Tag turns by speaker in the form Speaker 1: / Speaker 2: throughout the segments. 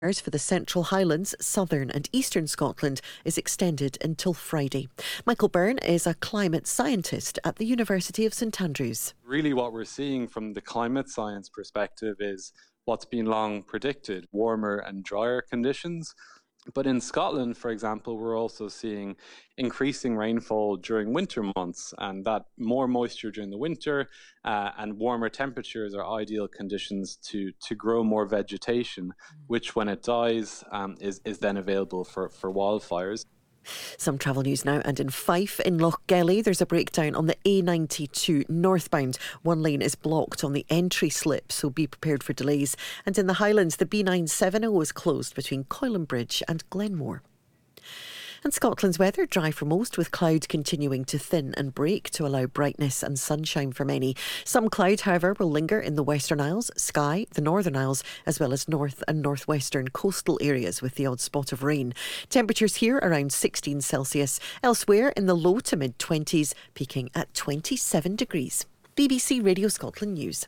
Speaker 1: For the Central Highlands, Southern and Eastern Scotland is extended until Friday. Michael Byrne is a climate scientist at the University of St Andrews.
Speaker 2: Really what we're seeing from the climate science perspective is what's been long predicted, warmer and drier conditions. But in Scotland, for example, we're also seeing increasing rainfall during winter months, and that more moisture during the winter and warmer temperatures are ideal conditions to grow more vegetation, which when it dies is then available for wildfires.
Speaker 1: Some travel news now, and in Fife in Lochgelly there's a breakdown on the A92 northbound. One lane is blocked on the entry slip, so be prepared for delays. And in the Highlands, the B970 is closed between Coilenbridge and Glenmore. And Scotland's weather dry for most, with cloud continuing to thin and break to allow brightness and sunshine for many. Some cloud, however, will linger in the Western Isles, Skye, the Northern Isles, as well as north and northwestern coastal areas with the odd spot of rain. Temperatures here around 16 Celsius, elsewhere in the low to mid-20s, peaking at 27 degrees. BBC Radio Scotland News.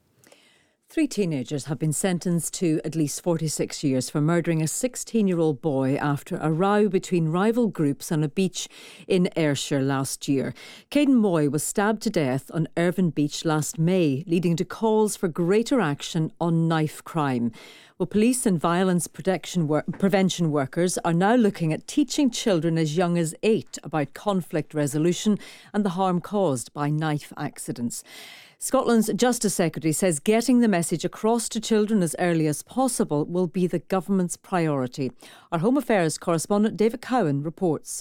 Speaker 3: 3 teenagers have been sentenced to at least 46 years for murdering a 16-year-old boy after a row between rival groups on a beach in Ayrshire last year. Caden Moy was stabbed to death on Irvine Beach last May, leading to calls for greater action on knife crime. Well, police and violence prevention workers are now looking at teaching children as young as 8 about conflict resolution and the harm caused by knife accidents. Scotland's Justice Secretary says getting the message across to children as early as possible will be the government's priority. Our Home Affairs correspondent David Cowan reports.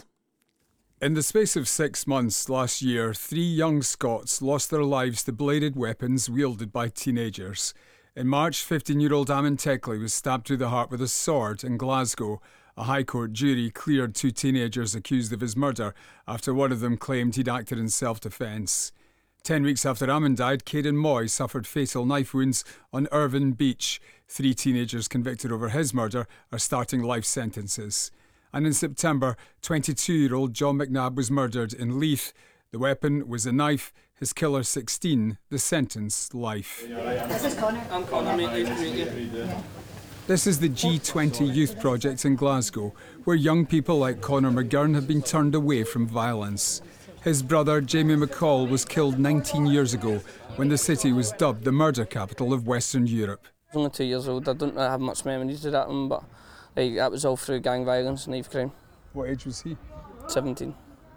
Speaker 4: In the space of 6 months last year, 3 young Scots lost their lives to bladed weapons wielded by teenagers. In March, 15-year-old Ammon Teckley was stabbed through the heart with a sword in Glasgow. A High Court jury cleared 2 teenagers accused of his murder after one of them claimed he'd acted in self-defence. 10 weeks after Ammon died, Caden Moy suffered fatal knife wounds on Irvine Beach. 3 teenagers convicted over his murder are starting life sentences. And in September, 22-year-old John McNabb was murdered in Leith. The weapon was a knife. His killer, 16, the sentence, life.
Speaker 5: This is Connor. I'm Connor, mate. Nice to meet you.
Speaker 4: This is the G20 Youth Project in Glasgow, where young people like Conor McGurn have been turned away from violence. His brother, Jamie McCall, was killed 19 years ago when the city was dubbed the murder capital of Western Europe.
Speaker 6: I was only 2 years old. I don't really have much memories of that one, but that was all through gang violence and knife crime.
Speaker 4: What age was he?
Speaker 6: 17.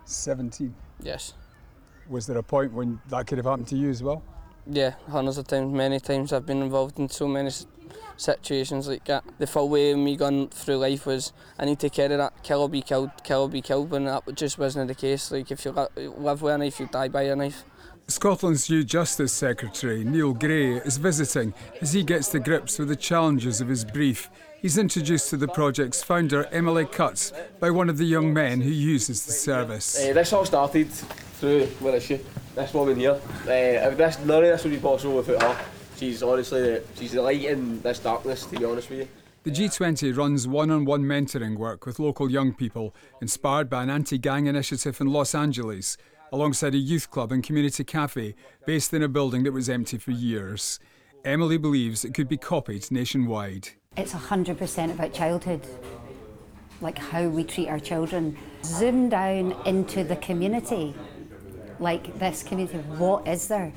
Speaker 4: 17?
Speaker 6: Yes.
Speaker 4: Was there a point when that could have happened to you as well?
Speaker 6: Yeah, hundreds of times. Many times I've been involved in so many situations like that. The full way of me going through life was I need to carry that kill or be killed, when that just wasn't the case. Like if you live with a knife, you die by a knife.
Speaker 4: Scotland's new Justice Secretary, Neil Gray, is visiting as he gets to grips with the challenges of his brief. He's introduced to the project's founder, Emily Cutts, by one of the young men who uses the service.
Speaker 7: This all started through, where is she? This woman here. None of this would be possible without her. She's honestly, she's the light in this darkness, to be honest with you.
Speaker 4: The G20 runs one-on-one mentoring work with local young people, inspired by an anti-gang initiative in Los Angeles, alongside a youth club and community cafe based in a building that was empty for years. Emily believes it could be copied nationwide.
Speaker 8: It's 100% about childhood, like how we treat our children. Zoom down into the community, like this community, what is there?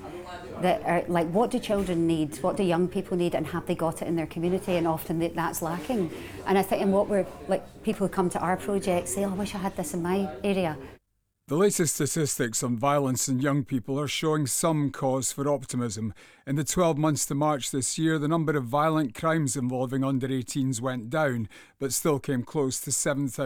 Speaker 8: What do children need? What do young people need? And have they got it in their community? And often that's lacking. And I think, and what we're like, people who come to our project say, "Oh, I wish I had this in my area."
Speaker 4: The latest statistics on violence in young people are showing some cause for optimism. In the 12 months to March this year, the number of violent crimes involving under 18s went down, but still came close to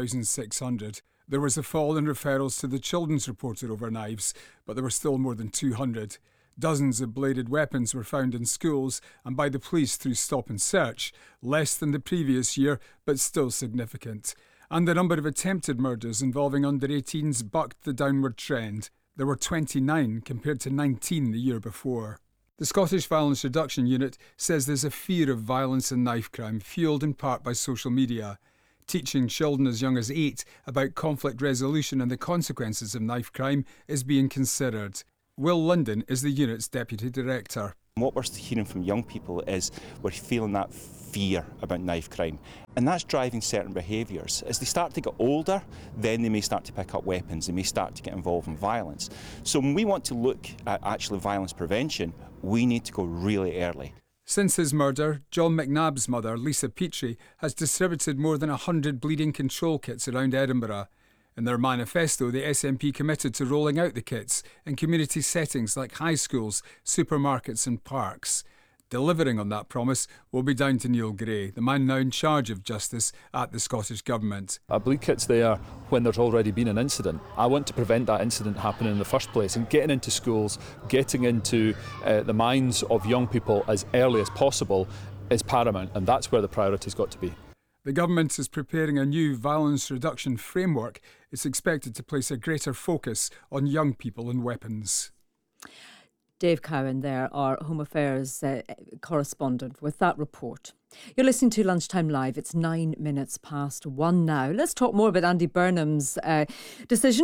Speaker 4: 7,600. There was a fall in referrals to the Children's Reporter over knives, but there were still more than 200. Dozens of bladed weapons were found in schools and by the police through stop and search, less than the previous year, but still significant. And the number of attempted murders involving under 18s bucked the downward trend. There were 29 compared to 19 the year before. The Scottish Violence Reduction Unit says there's a fear of violence and knife crime, fuelled in part by social media. Teaching children as young as 8 about conflict resolution and the consequences of knife crime is being considered. Will London is the unit's deputy director.
Speaker 9: What we're hearing from young people is we're feeling that fear about knife crime, and that's driving certain behaviours. As they start to get older, then they may start to pick up weapons, they may start to get involved in violence. So when we want to look at actually violence prevention, we need to go really early.
Speaker 4: Since his murder, John McNabb's mother, Lisa Petrie, has distributed more than 100 bleeding control kits around Edinburgh. In their manifesto, the SNP committed to rolling out the kits in community settings like high schools, supermarkets and parks. Delivering on that promise will be down to Neil Gray, the man now in charge of justice at the Scottish Government.
Speaker 10: A bleed kit's there when there's already been an incident. I want to prevent that incident happening in the first place, and getting into schools, getting into the minds of young people as early as possible is paramount, and that's where the priority's got to be.
Speaker 4: The government is preparing a new violence reduction framework. It's expected to place a greater focus on young people and weapons.
Speaker 3: Dave Cowan there, our Home Affairs correspondent, with that report. You're listening to Lunchtime Live. It's 9 minutes past 1 now. Let's talk more about Andy Burnham's decision